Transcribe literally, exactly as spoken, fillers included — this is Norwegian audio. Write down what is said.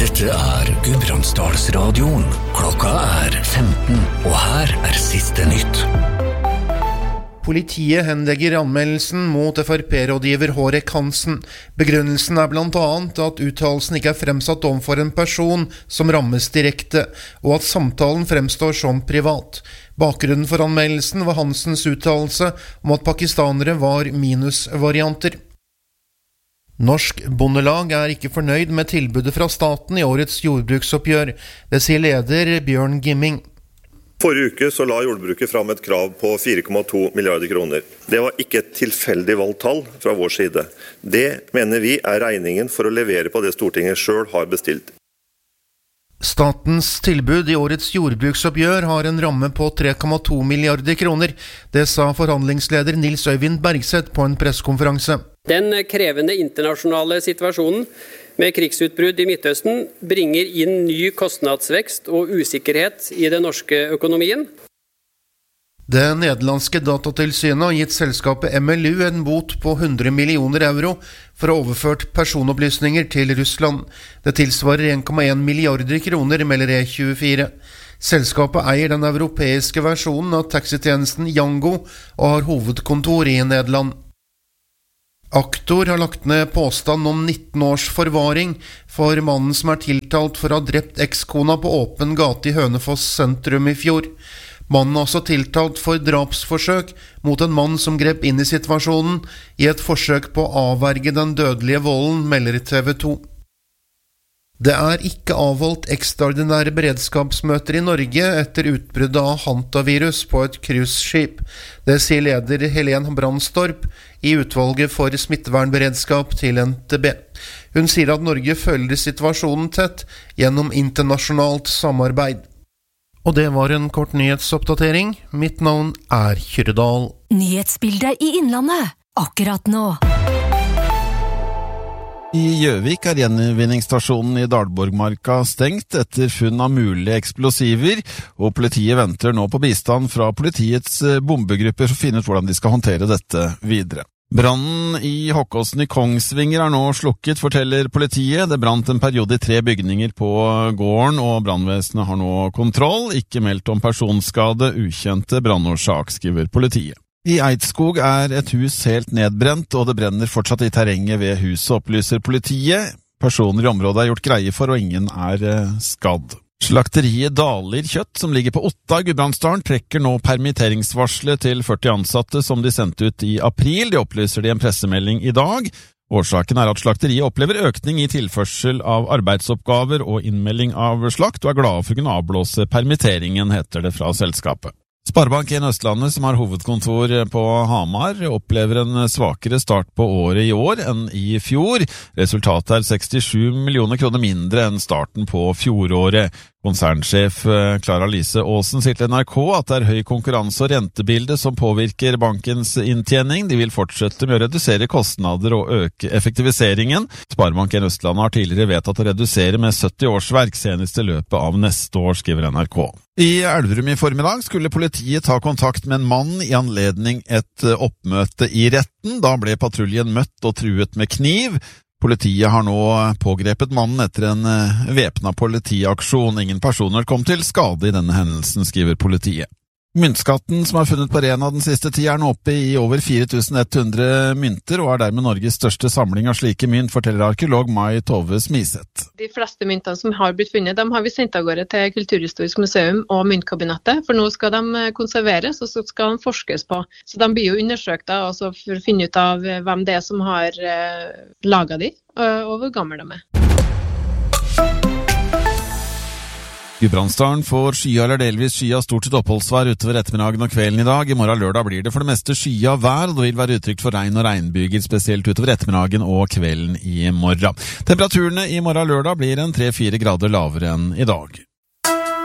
Dette er Gudbrandsdalsradioen. Klokka er femten, og her er siste nytt. Politiet henlegger anmeldelsen mot F R P-rådgiver Hårek Hansen. Begrunnelsen er blant annet at uttalelsen ikke er fremsatt overfor en person som rammes direkte, og at samtalen fremstår som privat. Bakgrunnen for anmeldelsen var Hansens uttalelse om at pakistanere var minusvarianter. Norsk Bondelag er ikke fornøyd med tilbudet fra staten i årets jordbruksoppgjør. Det sier leder Bjørn Gimming. Forrige uke så la jordbruket fram et krav på fire komma to milliarder kroner. Det var ikke et tilfeldig valgt tall fra vår side. Det mener vi er regningen for å levere på det Stortinget selv har bestilt. Statens tilbud i årets jordbruksoppgjør har en ramme på tre komma to milliarder kroner. Det sa forhandlingsleder Nils Øyvind Bergseth på en pressekonferanse. Den krevende internasjonale situasjonen med krigsutbrudd i Midtøsten bringer inn ny kostnadsvekst og usikkerhet i den norske økonomien. Det nederlandske datatilsynet har gitt selskapet M L U en bot på hundre millioner euro for å ha overført personopplysninger til Russland. Det tilsvarer en komma en milliarder kroner, melder E tjuefire. Selskapet eier den europeiske versjonen av taxitjenesten Yango og har hovedkontor i Nederland. Aktor har lagt ned påstand om nitten års forvaring for mannen som er tiltalt for å ha drept ekskona på åpen gate i Hønefoss sentrum i fjor. Mannen er også tiltalt for drapsforsøk mot en mann som grep inn i situasjonen i et forsøk på å avverge den dødelige volden, melder T V to. Det er ikke avholdt ekstraordinære beredskapsmøter i Norge etter utbruddet av hantavirus på et cruiseskip. Det sier leder Helen Brandstorp i utvalget for smittevernberedskap til N T B. Hun sier at Norge følger situasjonen tett gjennom internasjonalt samarbeid. Og det var en kort nyhetsoppdatering. Mitt navn er Kyrredal. Nyhetsbildet i Innlandet, akkurat nå. I Gjøvik er gjenvinningsstasjonen i Dalborgmarka stengt etter funn av mulige eksplosiver, og politiet venter nå på bistand fra politiets bombegrupper for å finne ut hvordan de skal håndtere dette videre. Brannen i Hokkåsen i Kongsvinger er nå slukket, forteller politiet. Det brant en periode i tre bygninger på gården, og brannvesenet har nå kontroll. Ikke meldt om personskade, ukjente brannårsak, skriver politiet. I Eidskog er et hus helt nedbrent, og det brenner fortsatt i terrenget ved huset, opplyser politiet. Personer i området er gjort greie for, og ingen er skadd. Slakteriet Dalir Kjøtt, som ligger på Otta i Gudbrandsdalen, trekker nå permitteringsvarslet til førti ansatte som de sendte ut i april. Det opplyser de i en pressemelding i dag. Årsaken er at slakteriet opplever økning i tilførsel av arbeidsoppgaver og innmelding av slakt, og er glade for å kunne avblåse permitteringen, heter det fra selskapet. Sparebank en Østlandet, som har hovedkontor på Hamar, opplever en svakere start på året i år enn i fjor. Resultatet er sekstisju millioner kroner mindre enn starten på fjoråret. Konsernsjef Clara Lise Aasen sier til N R K at det er høy konkurranse og rentebilde som påvirker bankens inntjening. De vil fortsette med å redusere kostnader og øke effektiviseringen. Sparebank en Østlandet har tidligere vedtatt å redusere med sytti årsverk senest i løpet av neste år, skriver N R K. I Elverum i formiddag skulle politiet ta kontakt med en mann i anledning et oppmøte i retten. Da ble patruljen møtt og truet med kniv. Politiet har nå pågrepet mannen etter en væpnet politiaksjon. Ingen personer kom til skade i denne hendelsen, skriver politiet. Myntskatten som er funnet på Rena den siste tid er nå oppe i over fire tusen ett hundre mynter, og er dermed Norges største samling av slike mynt, forteller arkeolog Mai Tove Smiseth. De fleste myntene som har blitt funnet, dem har vi sendt av gårde til Kulturhistorisk museum og myntkabinettet, for nå skal de konserveres, og så skal de forskes på. Så de blir jo undersøkt da, altså for å finne ut av hvem det er som har uh, laget de, og hvor gammel de er. Gudbrandsdalen får skya eller delvis skya stort sett oppholdsvær utover ettermiddagen og kvelden i dag. I morgen lørdag blir det for det meste skya vær, og det vil være utrygt for regn og regnbyger, spesielt utover ettermiddagen og kvelden i morgen. Temperaturene i morgen lørdag blir en tre til fire grader lavere enn i dag.